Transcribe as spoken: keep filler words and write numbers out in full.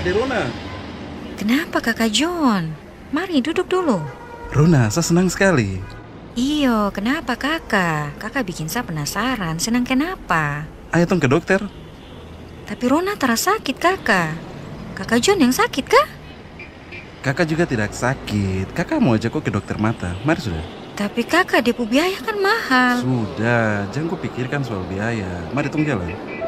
Adik Rona. Kenapa kakak John? Mari duduk dulu. Rona, saya senang sekali. Iyo, kenapa kakak? Kakak bikin saya penasaran, senang kenapa? Ayo tong ke dokter. Tapi Rona terasa sakit kakak. Kakak John yang sakit kah? Kakak juga tidak sakit. Kakak mau ajak kok ke dokter mata. Mari sudah. Tapi kakak, depo biaya kan mahal. Sudah, jangan kau pikirkan soal biaya. Mari tong jalan.